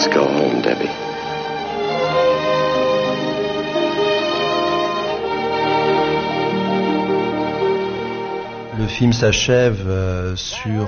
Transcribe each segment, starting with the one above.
Let's go home, Debbie. Le film s'achève sur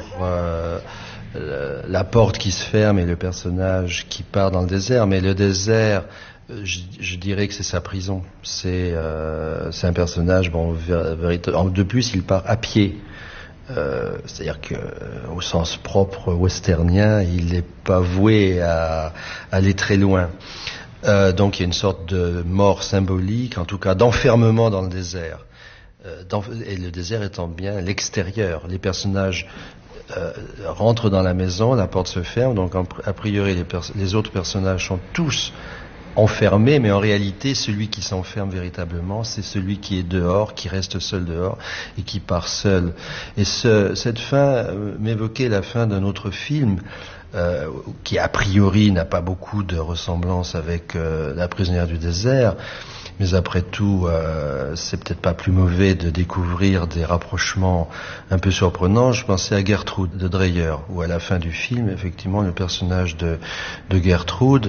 la porte qui se ferme et le personnage qui part dans le désert. Mais le désert, je dirais que c'est sa prison. C'est un personnage, de plus, il part à pied. C'est-à-dire que, au sens propre westernien, il n'est pas voué à aller très loin. Donc il y a une sorte de mort symbolique, en tout cas d'enfermement dans le désert. Et le désert étant bien l'extérieur. Les personnages rentrent dans la maison, la porte se ferme, donc a priori les autres personnages sont tous enfermé, mais en réalité, celui qui s'enferme véritablement, c'est celui qui est dehors, qui reste seul dehors et qui part seul. Et cette fin m'évoquait la fin d'un autre film qui a priori n'a pas beaucoup de ressemblance avec La prisonnière du désert, mais après tout, c'est peut-être pas plus mauvais de découvrir des rapprochements un peu surprenants. Je pensais à Gertrude de Dreyer, où à la fin du film, effectivement, le personnage de Gertrude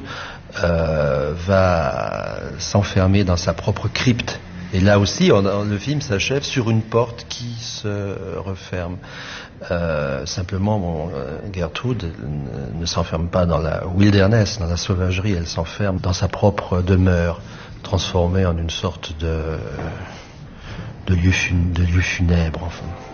va s'enfermer dans sa propre crypte. Et là aussi, le film s'achève sur une porte qui se referme. Simplement, Gertrude ne s'enferme pas dans la wilderness, dans la sauvagerie, elle s'enferme dans sa propre demeure, transformée en une sorte de lieu funèbre, enfin.